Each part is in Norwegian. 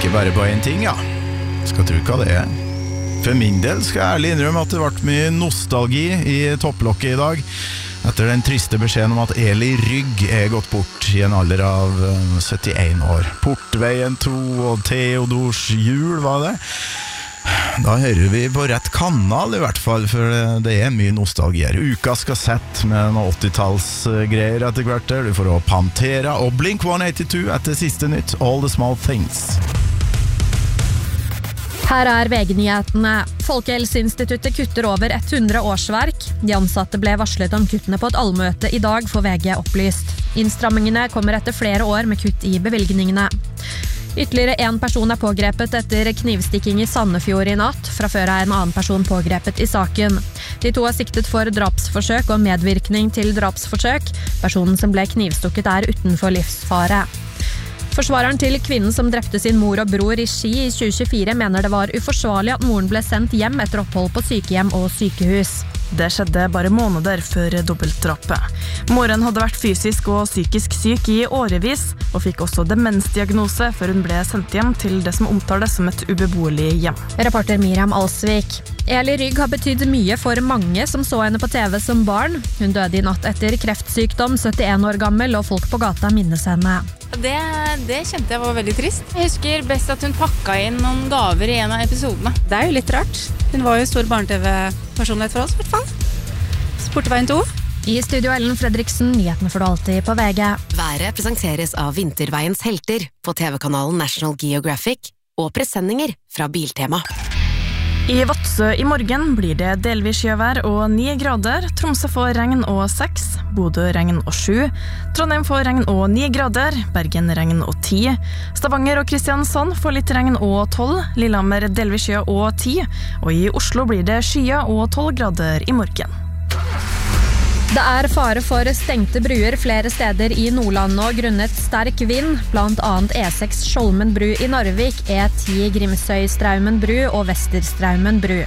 tenker bare på en ting, ja. Skal tro hva det For min del skal jeg ærlig innrømme at det ble mye nostalgi i topplokket i dag, etter den triste beskjeden om at Eli Rygg gått bort i en alder av 71 år. Portveien 2 og Theodors jul, var det? Da hører vi på rett kanal i hvert fall, for det mye nostalgi her. Ukas kassett med noen 80-tallsgreier etter hvert der. Du får også Pantera og Blink-182 etter siste nytt, All the Small Things. Her VG-nyhetene. Folkehelseinstituttet kutter over 100 årsverk. De ansatte ble varslet om kuttene på et allmøte i dag, får VG opplyst. Innstrammingene kommer etter flere år med kutt i bevilgningene. Ytterligere en person pågrepet etter knivstikking i Sandefjord i natt. Fra før en annen person pågrepet i saken. De to siktet for drapsforsøk og medvirkning til drapsforsøk. Personen som ble knivstukket utenfor livsfare. Forsvareren til kvinnen som drepte sin mor og bror i Ski i 2024 mener det var uforsvarlig at moren ble sendt hjem etter opphold på sykehjem og sykehus. Det skjedde bare måneder før dobbeltdrapet. Moren hadde vært fysisk og psykisk syk i årevis, og fikk også demensdiagnose før hun ble sendt hjem til det som omtales som et ubeboelig hjem. Reporter Miriam Alsvik. Eli Rygg har betydd mye for mange som så henne på TV som barn. Hun døde i natt etter kreftsykdom, 71 år gammel, og folk på gata minnes henne. Det kjente jeg var veldig trist. Jeg husker best at hun pakket inn noen gaver i en av episodene. Det jo litt rart. Hun var jo stor barne-TV-personlighet for oss, I hvert fall. Portveien 2. I studio Ellen Fredriksen, nyhetene får du alltid på VG. Været presenteres av Vinterveiens helter på TV-kanalen National Geographic og presenninger fra Biltema. I Vadsø i morgen blir det delvis sjøvær og 9 grader. Tromsø får regn og 6, Bodø regn og 7, Trondheim får regn og 9 grader, Bergen regn og 10, Stavanger og Kristiansand får litt regn og 12, Lillehammer delvis sjø og 10, og i Oslo blir det skya og 12 grader i morgen. Det fare for stengte bruer flere steder i Nordland nå grunnet sterk vind, blant annet E6 Skjolmen bru i Narvik, E10 Grimsøy-Straumen bru og Vesterstraumen bru.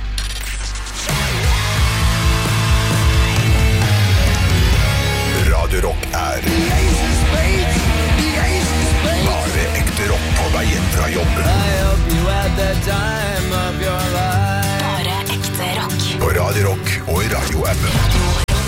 Radio Rock bare ekte rock på veien fra jobben.